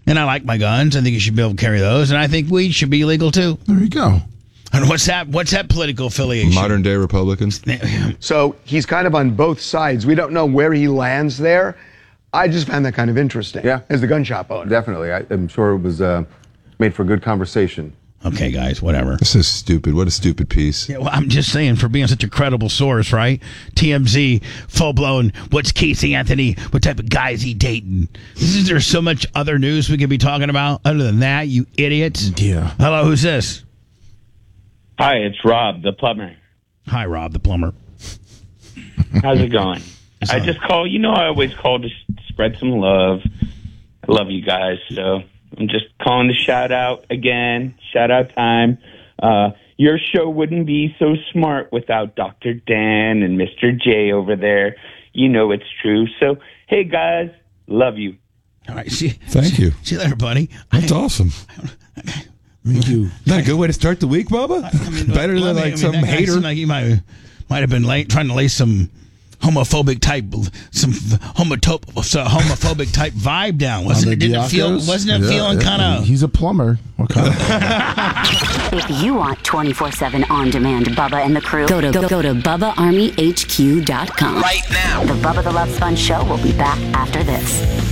And I like my guns. I think you should be able to carry those. And I think weed should be legal, too. There you go. And what's that political affiliation? Modern day Republicans. So he's kind of on both sides. We don't know where he lands there. I just found that kind of interesting. Yeah. As the gun shop owner. Definitely. I'm sure it was made for good conversation. Okay, guys, whatever. This is stupid. What a stupid piece. Yeah, well, I'm just saying, for being such a credible source, right? TMZ, full-blown, what's Casey Anthony? What type of guy is he dating? Isn't there so much other news we could be talking about other than that, you idiots? Yeah. Hello, who's this? Hi, it's Rob, the plumber. Hi, Rob, the plumber. How's it going? I just call. I always call to spread some love. I love you guys, so I'm just calling to shout out again. Shout out time. Your show wouldn't be so smart without Dr. Dan and Mr. J over there. You know it's true. So, hey, guys, love you. All right, Thank you. See you later, buddy. That's awesome. Thank you. Is that a good way to start the week, Bubba? Better than some hater. Like you might have been trying to lay some homophobic type type vibe down. Wasn't it feeling kind of? He's a plumber. What kind of? If you want 24/7 on-demand Bubba and the crew, go to BubbaArmyHQ.com. Right now. The Bubba the Love Sponge Show will be back after this.